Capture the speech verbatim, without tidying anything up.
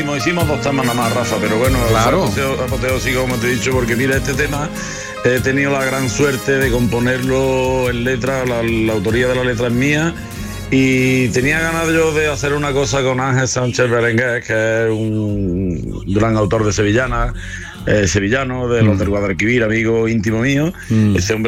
Hicimos dos temas nada más, Rafa, pero bueno, claro. apoteósico, como te he dicho, porque mira, este tema he tenido la gran suerte de componerlo en letra, la, la autoría de la letra es mía, y tenía ganas yo de hacer una cosa con Ángel Sánchez Berenguer, que es un gran autor de Sevillana, eh, sevillano, de los mm. del Guadalquivir, amigo íntimo mío. Mm. Ese hombre